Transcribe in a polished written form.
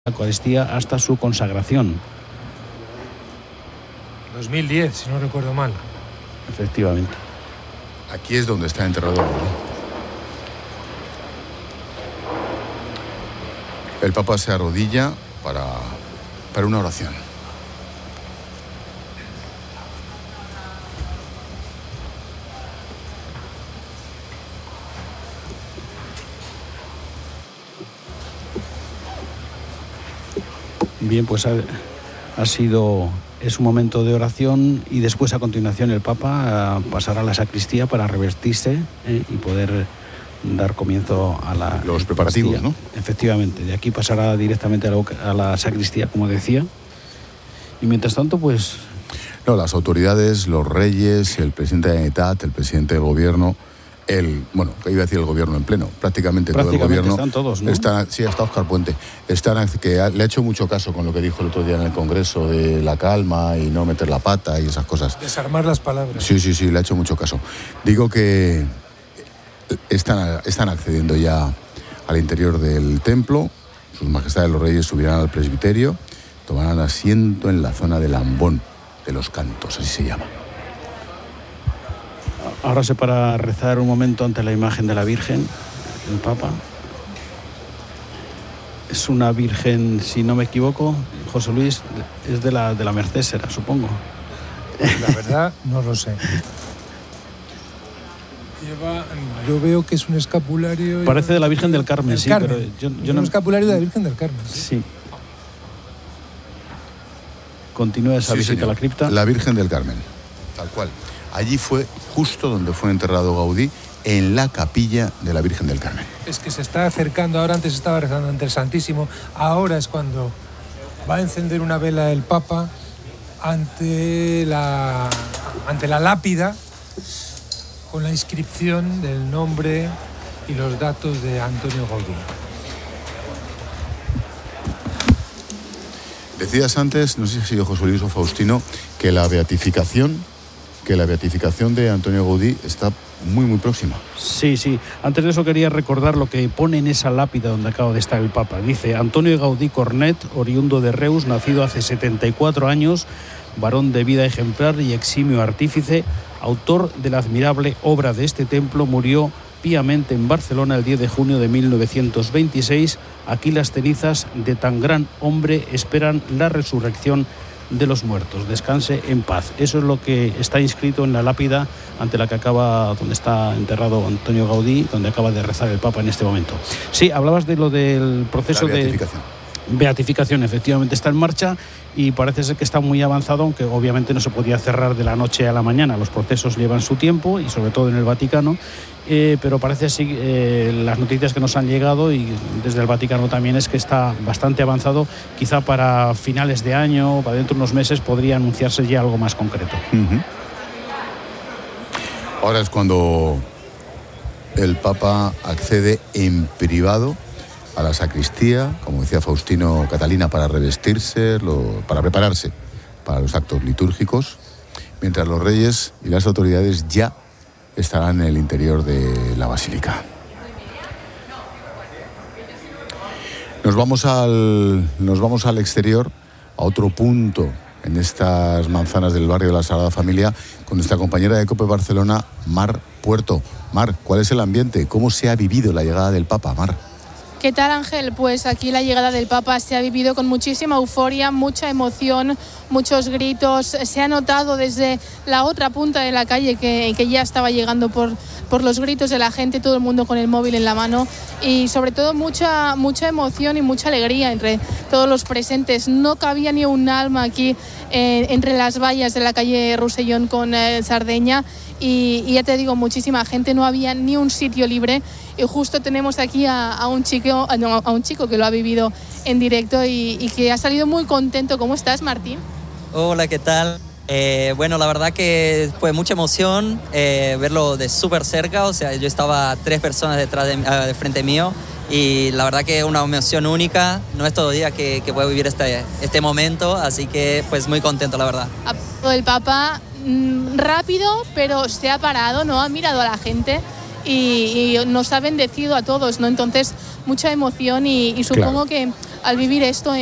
la Eucaristía hasta su consagración. 2010, si no recuerdo mal. Efectivamente. Aquí es donde está enterrado Gaudí. El Papa se arrodilla para una oración. Bien, pues es un momento de oración y después a continuación el Papa pasará a la sacristía para revestirse y poder dar comienzo a los preparativos, ¿no? Efectivamente, de aquí pasará directamente a la sacristía, como decía. Y mientras tanto, pues... No, las autoridades, los reyes, el presidente de la Generalitat, el presidente del gobierno, iba a decir el gobierno en pleno, prácticamente todo el gobierno. Están todos, ¿no? Sí, hasta Óscar Puente. Que le ha hecho mucho caso con lo que dijo el otro día en el Congreso de la calma y no meter la pata y esas cosas. Desarmar las palabras. Sí, le ha hecho mucho caso. Digo que están accediendo ya al interior del templo. Sus majestades los reyes subirán al presbiterio, tomarán asiento en la zona del ambón de los cantos, así se llama. Ahora se para rezar un momento ante la imagen de la Virgen, el Papa. Es una Virgen, si no me equivoco, José Luis, es de la Merced, será, supongo. La verdad, no lo sé. Yo veo que es un escapulario... Parece de la Virgen del Carmen, sí, Carmen. pero yo no... Un escapulario de la Virgen del Carmen. Sí. Continúa esa visita, señor. A la cripta. La Virgen del Carmen, tal cual. Allí fue justo donde fue enterrado Gaudí, en la capilla de la Virgen del Carmen. Es que se está acercando, ahora antes estaba rezando ante el Santísimo, ahora es cuando va a encender una vela el Papa ante la lápida con la inscripción del nombre y los datos de Antonio Gaudí. Decías antes, no sé si ha sido José Luis o Faustino, que la beatificación de Antonio Gaudí está muy, muy próxima. Sí. Antes de eso quería recordar lo que pone en esa lápida donde acaba de estar el Papa. Dice: Antonio Gaudí Cornet, oriundo de Reus, nacido hace 74 años, varón de vida ejemplar y eximio artífice, autor de la admirable obra de este templo, murió piamente en Barcelona el 10 de junio de 1926. Aquí las cenizas de tan gran hombre esperan la resurrección de los muertos. Descanse en paz. Eso es lo que está inscrito en la lápida donde está enterrado Antonio Gaudí, donde acaba de rezar el Papa en este momento. Sí, hablabas de lo del proceso de beatificación. Efectivamente está en marcha y parece ser que está muy avanzado, aunque obviamente no se podía cerrar de la noche a la mañana. Los procesos llevan su tiempo y sobre todo en el Vaticano, pero parece así, las noticias que nos han llegado y desde el Vaticano también, es que está bastante avanzado. Quizá para finales de año o para dentro de unos meses podría anunciarse ya algo más concreto. Ahora es cuando el Papa accede en privado a la sacristía, como decía Faustino Catalina, para revestirse, para prepararse para los actos litúrgicos, mientras los reyes y las autoridades ya estarán en el interior de la basílica. Nos vamos al exterior, a otro punto en estas manzanas del barrio de la Sagrada Familia, con nuestra compañera de COPE Barcelona, Mar Puerto. Mar, ¿cuál es el ambiente? ¿Cómo se ha vivido la llegada del Papa, Mar? ¿Qué tal, Ángel? Pues aquí la llegada del Papa se ha vivido con muchísima euforia, mucha emoción, muchos gritos. Se ha notado desde la otra punta de la calle que ya estaba llegando por los gritos de la gente, todo el mundo con el móvil en la mano, y sobre todo mucha emoción y mucha alegría entre todos los presentes. No cabía ni un alma aquí entre las vallas de la calle Roussillon con Sardeña. Y ya te digo, muchísima gente, no había ni un sitio libre. Y justo tenemos aquí a un chico que lo ha vivido en directo y que ha salido muy contento. ¿Cómo estás, Martín? Hola, ¿qué tal? Bueno, la verdad que fue mucha emoción verlo de súper cerca. O sea, yo estaba 3 personas detrás de frente mío, y la verdad que es una emoción única. No es todo día que puedo vivir este momento, así que pues muy contento, la verdad. El Papa rápido, pero se ha parado, ¿no? Ha mirado a la gente y nos ha bendecido a todos, ¿no? Entonces, mucha emoción y supongo que al vivir esto